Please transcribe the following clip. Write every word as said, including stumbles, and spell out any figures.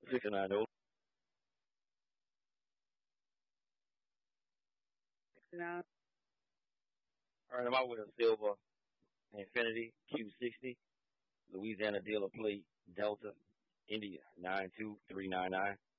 six nine zero. Now, Earn them out with a silver Infinity Q sixty. Louisiana dealer plate Delta India nine two three nine nine.